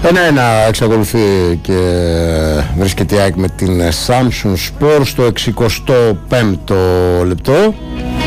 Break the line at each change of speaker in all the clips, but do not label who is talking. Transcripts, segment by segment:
1-1 εξακολουθεί και βρίσκεται η ΑΕΚ με την Samsung Sport στο 65ο λεπτό.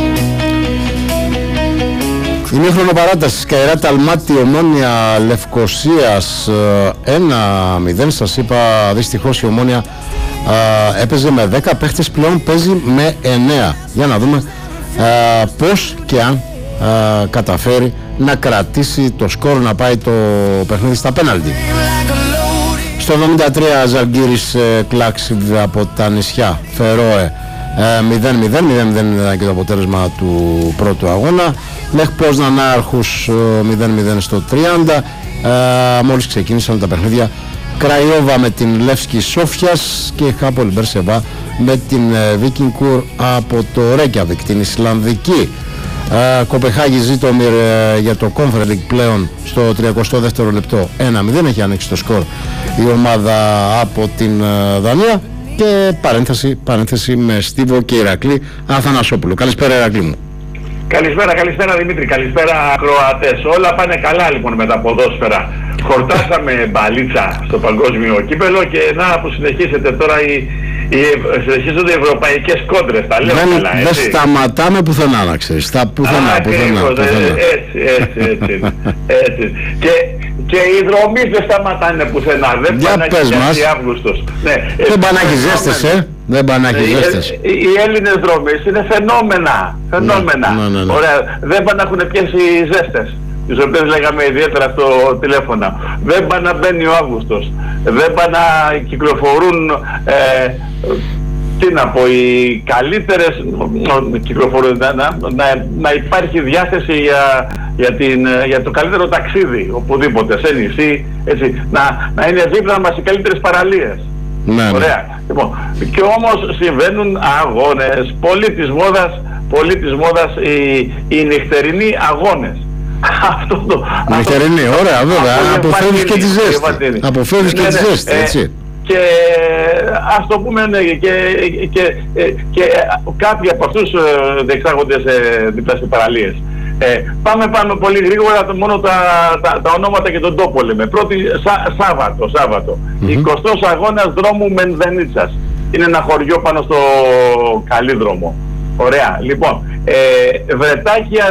Ημίχρονο παράταση, Καϊράτ Αλμάτι, Ομόνια Λευκοσίας 1-0. Σας είπα, δυστυχώς η Ομόνια έπαιζε με 10 παίχτες, πλέον παίζει με 9. Για να δούμε πώς και αν καταφέρει να κρατήσει το σκορ, να πάει το παιχνίδι στα πέναλτι. Στο 73 Ζαλγκύρης Κλάξιβ από τα νησιά Φερόε 0-0 ήταν και το αποτέλεσμα του πρώτου αγώνα. Λεχ Πόσναν Άρχους 0-0 στο 30. Μόλις ξεκίνησαν τα παιχνίδια Κραϊόβα με την Λεύσκη Σόφιας και Χάπολ Μπερσεβά με την Βίκινγκουρ από το Ρέκιαβικ, την Ισλανδική. Κοπεχάγη Ζίτομιρ για το Conference League πλέον στο 32ο λεπτό 1-0, έχει ανοίξει το σκορ η ομάδα από την Δανία. Και παρένθεση με Στίβο και Ηρακλή Αθανασόπουλο. Καλησπέρα Ηρακλή μου.
Καλησπέρα Δημήτρη, καλησπέρα ακροατές. Όλα πάνε καλά λοιπόν με τα ποδόσφαιρα. Χορτάσαμε μπαλίτσα στο παγκόσμιο κύπελο και να που συνεχίζεται τώρα συνεχίζονται οι ευρωπαϊκές κόντρες. Τα λέω καλά, έτσι.
Δεν σταματάμε πουθενά να ξέρεις. Πουθενά.
Έτσι. Και οι δρομείς δεν σταματάνε πουθενά. Δεν πάνε Αύγουστος.
Δεν πάνε να έχει ζέστες, Δεν πάνε να έχει ζέστες.
Οι Έλληνες δρομείς είναι φαινόμενα. Ωραία. Δεν πάνε να έχουν πιέσει ζέστες, τις οποίες λέγαμε ιδιαίτερα στο τηλέφωνο. Δεν πάνε να μπαίνει ο Αύγουστος. Δεν πάνε να κυκλοφορούν, τι να πω, οι καλύτερες κυκλοφορούν, να υπάρχει διάθεση για το καλύτερο ταξίδι οπουδήποτε, σε νησί, έτσι, να είναι δίπλα μας οι καλύτερες παραλίες. Ωραία. Λοιπόν, και όμως συμβαίνουν αγώνες, πολύ της μόδας οι νυχτερινοί αγώνες.
Νυχτερινή, ωραία, βέβαια. Αποφεύγεις και τη ζέστη. Αποφεύγεις και τη ζέστη, έτσι.
Και ας το πούμε, και κάποιοι από αυτούς διεξάγονται σε διπλές παραλίες. Πάμε πολύ γρήγορα, μόνο τα ονόματα και τον τόπο λέμε. Πρώτη Σάββατο. 20ος αγώνας δρόμου Μενδενίτσας. Είναι ένα χωριό πάνω στο Καλύδρομο. Ωραία. Λοιπόν, Βρετάκια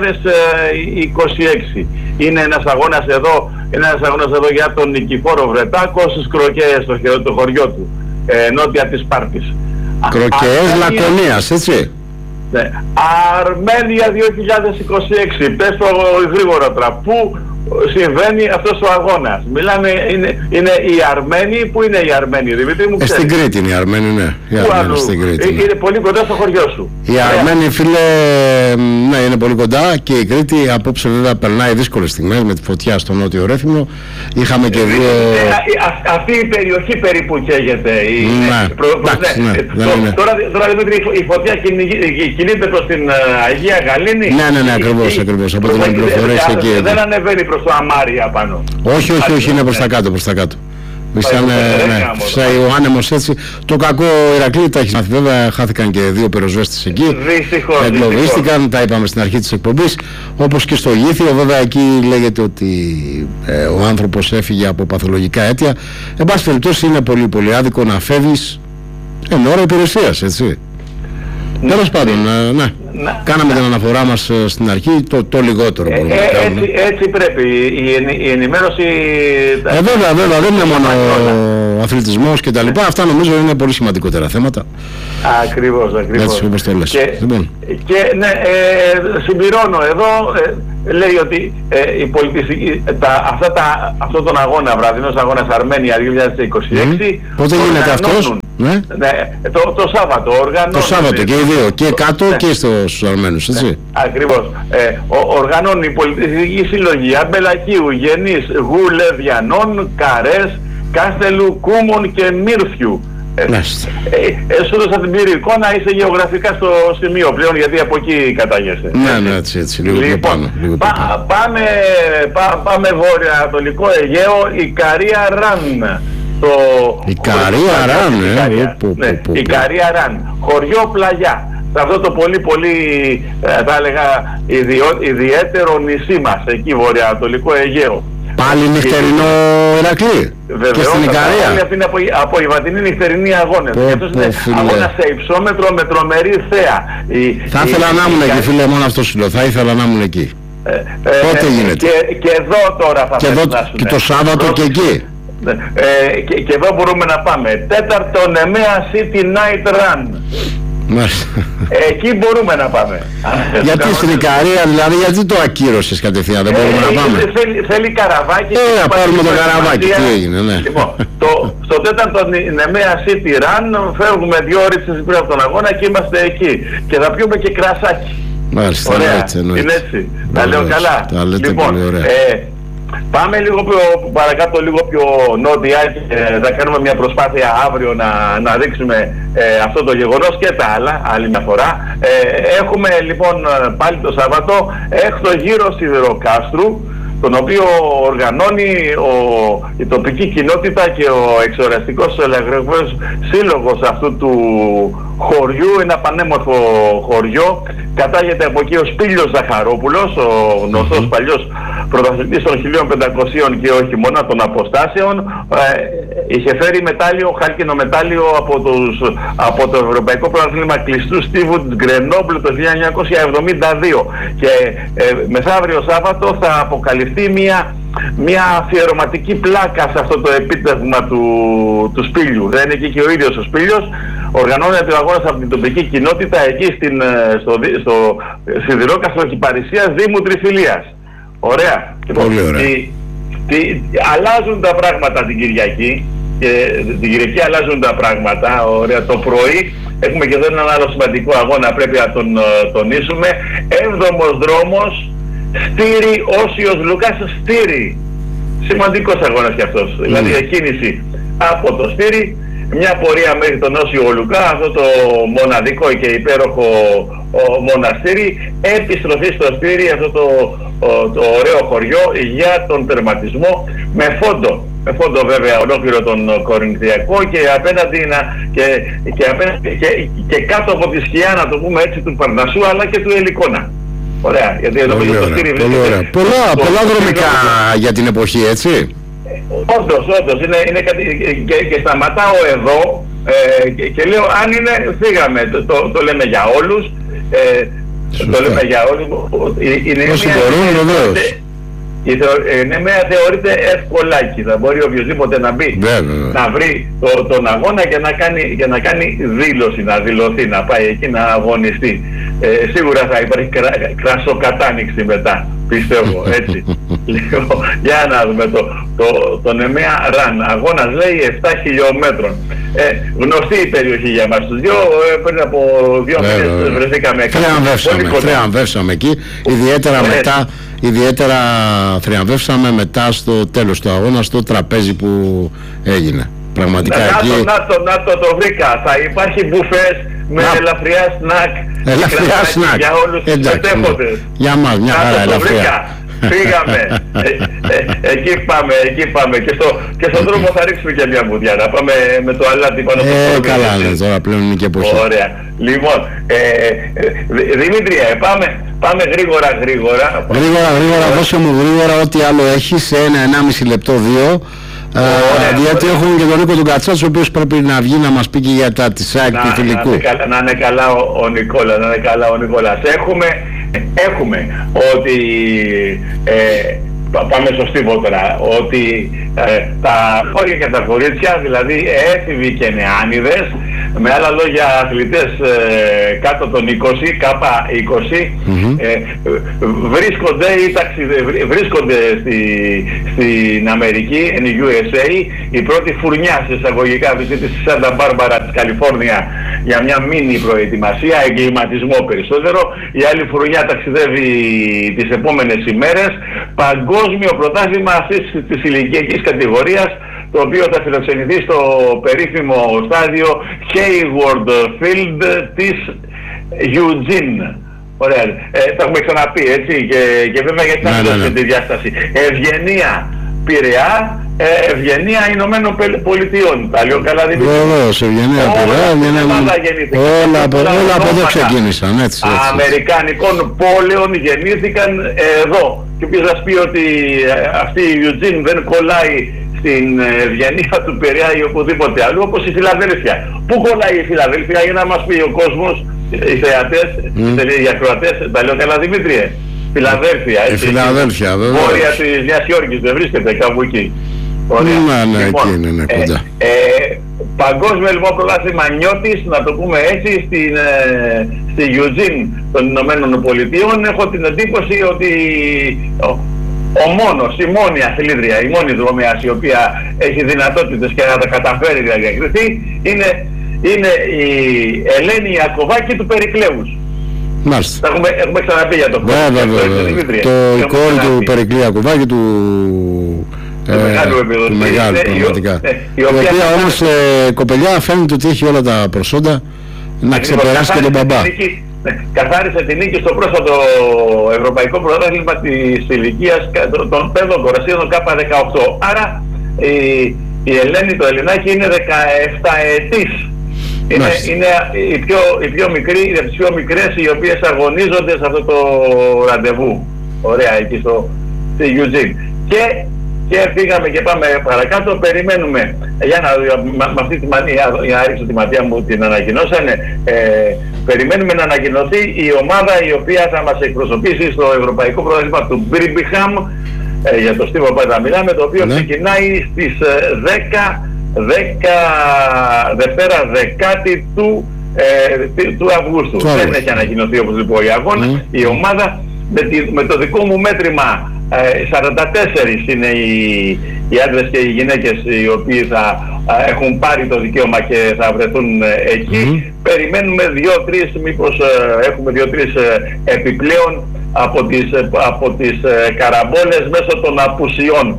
2026. Είναι ένας αγώνας εδώ για τον Νικηφόρο Βρετάκο στις Κροκέες, το χωριό του, νότια της Σπάρτης.
Κροκέες Λακωνίας, έτσι.
Ναι. Αρμένια 2026. Πες το γρήγορα τώρα. Πού συμβαίνει αυτός ο αγώνας? Μιλάμε, είναι οι Αρμένοι. Πού είναι οι Αρμένοι, Δημήτρη μου?
Στην Κρήτη είναι οι Αρμένοι, ναι.
Είναι πολύ κοντά στο χωριό σου.
Οι Αρμένοι, φίλε, ναι, είναι πολύ κοντά. Και η Κρήτη απόψε βέβαια περνάει δύσκολες στιγμές με τη φωτιά στο νότιο Ρέθυμνο. Είχαμε και δύο...
Αυτή η περιοχή περίπου καίγεται. Τώρα Δημήτρη, η φωτιά κινείται προς την Αγία Γαλήνη.
Ναι, ακριβώς. Από την πληροφορία εκεί.
Δεν ανεβαίνει προς το Αμάρια πάνω.
Όχι, είναι προς τα κάτω. Φυσάει ο άνεμος έτσι. Το κακό Ηρακλή, τα έχεις μάθει βέβαια, χάθηκαν και δύο πυροσβέστες εκεί. Εγκλωβίστηκαν, τα είπαμε στην αρχή της εκπομπής. Όπως και στο Γήθιο, βέβαια εκεί λέγεται ότι ο άνθρωπος έφυγε από παθολογικά αίτια. Εν πάση περιπτώσει είναι πολύ πολύ άδικο να φεύγεις εν ώρα υπηρεσίας, έτσι. Τέλος πάντων, ναι. Κάναμε την αναφορά μας στην αρχή, το λιγότερο μπορούμε να κάνουμε.
Έτσι πρέπει, η ενημέρωση...
Βέβαια, δεν είναι μόνο ο αθλητισμός και τα λοιπά, αυτά νομίζω είναι πολύ σημαντικότερα θέματα.
Ακριβώς.
Έτσι όπως το λες.
Και ναι, συμπληρώνω εδώ, λέει ότι η πολιτιστική, αυτόν τον αγώνα, βραδινός αγώνας Αρμένια 2026...
Πότε γίνεται αυτός?
Ναι, το Σάββατο οργανώνουν.
Το Σάββατο και οι δύο, και κάτω και στους Αρμένους, έτσι.
Ακριβώς. Οργανώνουν η πολιτιστική συλλογή Αμπελακίου, Γενής, Γουλεδιανών, Καρές, Κάστελου, Κούμων και Μύρθιου. Σου δώσα την πλήρη εικόνα, είσαι γεωγραφικά στο σημείο πλέον, γιατί από εκεί κατάγεσαι.
Ναι, έτσι, λίγο πιο πάνω.
Πάμε βόρεια-ανατολικό Αιγαίο, Ικαρία Ραν.
Η Καρία Ραν,
η Καρία Ραν, χωριό Πλαγιά. Σε αυτό το πολύ θα έλεγα ιδιαίτερο νησί μας, εκεί βορειοανατολικό Αιγαίο.
Πάλι νυχτερινό Ηρακλή. Και στην Ικαρία.
Αυτή είναι απογευματινή νυχτερινή αγώνες. Αυτός είναι αγώνα σε υψόμετρο με τρομερή θέα.
Θα ήθελα να ήμουν εκεί, φίλε, μόνο αυτό σου λέω. Θα ήθελα να ήμουν εκεί. Πότε γίνεται?
Και εδώ τώρα θα
περάσουν. Και το Σάββατο και εκεί.
Και εδώ μπορούμε να πάμε. Τέταρτο Νεμέα City Night Run. Εκεί μπορούμε να πάμε.
Γιατί στην Ικαρία, δηλαδή, γιατί το ακύρωσες κατευθείαν? Δεν μπορούμε να πάμε?
Θέλει καραβάκι.
Να πάρουμε το καραβάκι. Τι έγινε, ναι.
Λοιπόν, στο τέταρτο Νεμέα City Run φεύγουμε 2 ώρες πριν από τον αγώνα και είμαστε εκεί. Και θα πιούμε και κρασάκι.
Μάλιστα,
είναι έτσι. Τα λέω καλά.
Τα λέτε πολύ ωραία.
Πάμε λίγο παρακάτω, λίγο πιο νότια και θα κάνουμε μια προσπάθεια αύριο να δείξουμε αυτό το γεγονός και τα άλλα, άλλη μια φορά. Έχουμε λοιπόν πάλι το Σάββατο έκτο γύρο Σιδηροκάστρου, τον οποίο οργανώνει η τοπική κοινότητα και ο εξοραστικός ελεγχός σύλλογος αυτού του χωριού, ένα πανέμορφο χωριό. Κατάγεται από εκεί ο Σπήλιος Ζαχαρόπουλος, ο γνωστός παλιός πρωταθλητής των 1500 και όχι μόνο των αποστάσεων. Είχε φέρει μετάλλιο, χάλκινο μετάλλιο από το Ευρωπαϊκό Πρωτάθλημα Κλειστού Στίβου της Γκρενόμπλου το 1972. Και μεθαύριο Σάββατο θα αποκαλυφθεί μια αφιερωματική πλάκα σε αυτό το επίτευγμα του Σπήλιου. Δεν είναι εκεί και ο ίδιος ο Σπήλιος. Οργανώνεται ο αγώνας από την τοπική κοινότητα εκεί στο Σιδηρόκαστρο Κυπαρισίας Δήμου Τριφυλίας. Ωραία.
Πολύ ωραία.
Αλλάζουν τα πράγματα την Κυριακή. Την Κυριακή αλλάζουν τα πράγματα. Ωραία. Το πρωί έχουμε και εδώ έναν άλλο σημαντικό αγώνα, πρέπει να τον τονίσουμε. 7ος δρόμος Στήρι Όσιος Λουκάς Στήρι. Σημαντικός αγώνας κι αυτός. Δηλαδή εκκίνηση από το Στήρι, μια πορεία μέχρι τον Όσιο Λουκά, αυτό το μοναδικό και υπέροχο μοναστήρι, επιστροφή στο Στήρι, αυτό το ωραίο χωριό για τον τερματισμό με φόντο. Με φόντο βέβαια ολόκληρο τον Κορινθιακό και απέναντι και κάτω από τη σκιά, να το πούμε έτσι, του Παρνασσού αλλά και του Ελικόνα. Ωραία, γιατί εδώ το Στήρι βρίσκεται.
Πολλά δρομικά για την εποχή, έτσι.
Όντως, είναι κάτι, και σταματάω εδώ και λέω αν είναι, φύγαμε, το λέμε για όλους, το λέμε για όλους.
Όσοι μπορούν, βεβαίως.
Η Νεμέα θεωρείται ευκολάκι, θα μπορεί οποιοδήποτε να μπει, να βρει τον αγώνα και να κάνει δήλωση, να δηλωθεί, να πάει εκεί να αγωνιστεί. Σίγουρα θα υπάρχει κρασοκατάνοιξη μετά, πιστεύω, έτσι. Για να δούμε το Νεμέα Ραν, αγώνας λέει 7 χιλιόμετρων. Γνωστή η περιοχή για μας τους δυο, πριν από 2 μήνες βρεθήκαμε
θριαμβεύσαμε εκεί, ιδιαίτερα θριαμβεύσαμε μετά στο τέλος του αγώνα, στο τραπέζι που έγινε. Πραγματικά εκεί...
Να το βρήκα, θα υπάρχει μπουφές με ελαφριά σνακ.
Ελαφριά σνακ,
για όλους τους μετέχοντες.
Για μας, μια χαρά ελαφριά.
Φύγαμε. Εκεί πάμε. Και στον δρόμο θα ρίξουμε και μια μπουδιά. Να πάμε με το αλάτι πάνω στο
καλά, ναι, τώρα πλέον είναι και εποχή.
Ωραία. Λοιπόν, Δημήτρια, πάμε γρήγορα.
Γρήγορα, δώσε μου γρήγορα ό,τι άλλο έχει σε 1,5 λεπτό, 2. Γιατί έχουμε και τον Νίκο τον Κατσάτσο, ο οποίος πρέπει να βγει να μας πει και για τα της ΑΕΚ του φιλικού.
Να είναι καλά ο Νικόλας. Έχουμε ότι πάμε σωστή τώρα, ότι τα χώρια και τα κορίτσια, δηλαδή έφηβοι και νεάνιδες, με άλλα λόγια αθλητές κάτω των 20, κάπα 20, βρίσκονται στην Αμερική, in USA, η πρώτη φουρνιά σε εισαγωγικά βρίσκεται στη Σάντα Μπάρμπαρα της Καλιφόρνια για μια μίνι προετοιμασία, εγκληματισμό περισσότερο. Η άλλη φουρνιά ταξιδεύει τις επόμενες ημέρες, παγκόσμιο πρωτάθλημα αυτής της ηλικιακής κατηγορίας, το οποίο θα φιλοξενηθεί στο περίφημο στάδιο Hayward Field της Eugene. Ωραία. Τα έχουμε ξαναπεί, έτσι, και βέβαια γιατί θα δώσουμε τη διάσταση. Ευγενία Πειραιά Ευγενία Ηνωμένων Πολιτειών. Τα λέω καλά, Δημήτρη?
Βεβαίως, Ευγενία όλα από εδώ ξεκίνησαν, έτσι.
Αμερικανικών πόλεων γεννήθηκαν εδώ. Και όποιος σας πει ότι αυτή η Eugene δεν κολλάει στην ευγενία του Πειραιά ή οπουδήποτε αλλού, όπως η Φιλαδέλφια. Πού κολλάει η Φιλαδέλφια, για να μας πει ο κόσμος, οι θεατές, οι ακροατές, τα λέω καλά, Δημήτριε? Φιλαδέλφια, έτσι.
Η Φιλαδέλφια, βέβαια.
Βόρεια της Νέας Υόρκης, δεν βρίσκεται κάπου εκεί?
Ναι, εκεί είναι κοντά.
Παγκόσμιο λοιπόν πρωτάθλημα νιώτης, να το πούμε έτσι, στη Eugene των Ηνωμένων Πολιτειών. Έχω την εντύπωση ότι η μόνη αθλήτρια, η μόνη δρομέας η οποία έχει δυνατότητες και να τα καταφέρει να διακριθεί είναι η Ελένη Ιακωβάκη του Περικλέους.
Μάλιστα.
Έχουμε ξαναπεί για το
η κόρη του Περικλή Ιακωβάκη του μεγάλου πραγματικά. Η οποία όμως κοπελιά φαίνεται ότι έχει όλα τα προσόντα να ξεπεράσει και τον μπαμπά.
Καθάρισε την νίκη στο πρόσφατο ευρωπαϊκό πρωτάθλημα της ηλικίας των παιδών κορασίων K18. Άρα η Ελένη, το Ελληνάκι, είναι 17 ετής. Είναι οι πιο μικροί, τις πιο μικρές οι οποίες αγωνίζονται σε αυτό το ραντεβού. Ωραία, εκεί στη Eugene. Και φύγαμε και πάμε παρακάτω, περιμένουμε, με αυτή τη μανία, για να ρίξω τη ματιά μου, την ανακοινώσανε, περιμένουμε να ανακοινωθεί η ομάδα η οποία θα μας εκπροσωπήσει στο Ευρωπαϊκό Πρωτάθλημα του Birmingham, για το Στίβο Πέτα μιλάμε, το οποίο ξεκινάει στις 10 Δευτέρα 10η του Αυγούστου. Δεν έχει ανακοινωθεί, όπως λοιπόν, η αγώνα. Η ομάδα με το δικό μου μέτρημα 44 είναι οι άντρες και οι γυναίκες οι οποίοι θα έχουν πάρει το δικαίωμα και θα βρεθούν εκεί. Περιμένουμε 2-3, μήπως έχουμε 2-3 επιπλέον από τις καραμπόλες μέσω των απουσιών.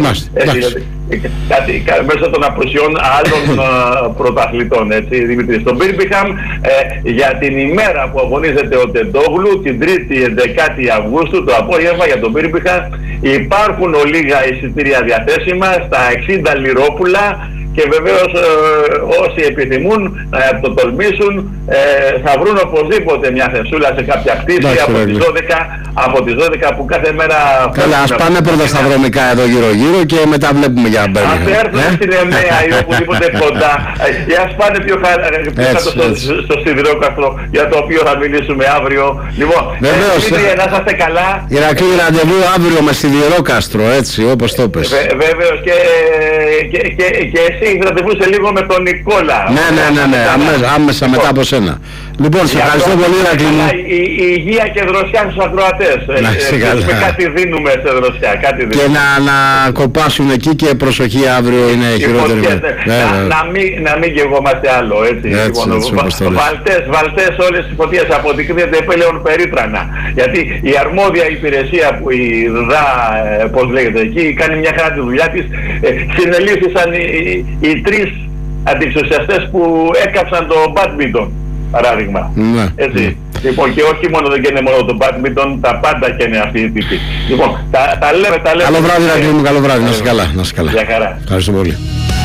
Μέσω των απουσιών άλλων πρωταθλητών, έτσι, Δημήτρη. Στο Birmingham, για την ημέρα που αγωνίζεται ο Τεντόγλου, την 3η 11η Αυγούστου, το απόγευμα, για τον Birmingham υπάρχουν ολίγα εισιτήρια διαθέσιμα στα 60 λιρόπουλα. Και βεβαίως όσοι επιθυμούν να το τολμήσουν θα βρουν οπωσδήποτε μια θεσούλα σε κάποια κτίση από τις 12 που κάθε μέρα...
Καλά, ας πάνε πρώτα στα δρομικά εδώ γύρω-γύρω και μετά βλέπουμε για Birmingham.
Ας έρθουν στην ΕΜΕΑ ή οπουδήποτε κοντά ή ας πάνε πιο κάτω στο Σιδηρόκαστρο, για το οποίο θα μιλήσουμε αύριο. Λοιπόν, να είσαστε καλά.
Ηρακλή, ραντεβού αύριο με Σιδηρόκαστρο, έτσι όπως το πες.
Βεβαίως, και εσύ ραντεβούσε λίγο με τον Νικόλα.
Ναι, άμεσα μετά από σένα. Λοιπόν, σε ευχαριστώ πολύ, Ηρακλή.
Η υγεία και δροσιά στους ακροατές. Κάτι δίνουμε σε δροσιά.
Και να κοπάσουν εκεί, και προσοχή, αύριο είναι χειρότερη.
Να μην γεγόμαστε άλλο, έτσι. Βαλτές όλες τις φωτίες αποδεικνύεται πλέον περίπρανα. Γιατί η αρμόδια υπηρεσία που η ΔΑ, πώς λέγεται εκεί, κάνει μια χαρά τη δουλειά της. Συνελήφθησαν οι 3 αντιεξουσιαστές που έκαψαν το μπάντμιντον, παράδειγμα. Έτσι. Λοιπόν, και όχι μόνο, δεν καίνε μόνο το μπάντμιντον, τα πάντα καίνε αυτοί οι τύποι. Λοιπόν, τα λέμε.
Καλό βράδυ, Ρακλή μου, καλό βράδυ. Να είσαι καλά.
Γεια χαρά.
Ευχαριστώ πολύ.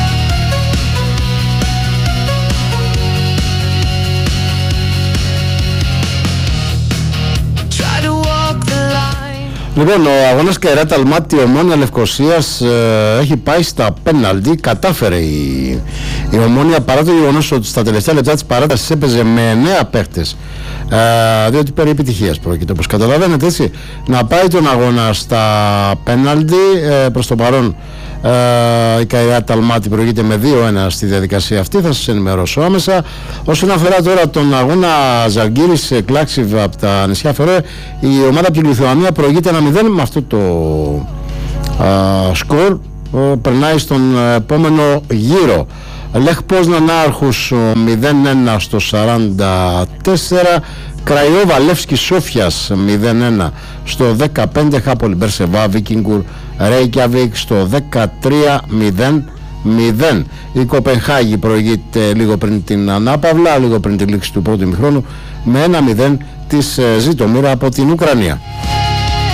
Λοιπόν, ο αγώνας Καϊράτ Αλμάτι Ομόνια Λευκωσίας έχει πάει στα πέναλτι. Κατάφερε η Ομόνια, παρά το γεγονός ότι στα τελευταία λεπτά της παράτασης έπαιζε με 9 παίχτες, διότι περί επιτυχίας πρόκειται, όπως καταλαβαίνετε, έτσι, να πάει τον αγώνα στα πέναλτι. Προς το παρόν η Καϊράτ Αλμάτι προηγείται με 2-1 στη διαδικασία αυτή. Θα σας ενημερώσω άμεσα. Όσον αφορά τώρα τον αγώνα Ζαλγκύρης Κλάξιβ από τα νησιά Φερόε, η ομάδα από τη Λιθουανία προηγείται 1-0. Με αυτό το σκορ περνάει στον επόμενο γύρο. Λεχ Πόσναν Άρχους 0-1 στο 44. Κραϊόβα Λεύσκι Σόφιας 0-1 στο 15. Χάπολη Μπερσεβά Βίκινγκουρ Ρέικιαβικ στο 13-0. Η Κοπενχάγη προηγείται λίγο πριν την ανάπαυλα, λίγο πριν τη λήξη του πρώτου ημιχρόνου, με 1-0 της Ζητομήρα από την Ουκρανία.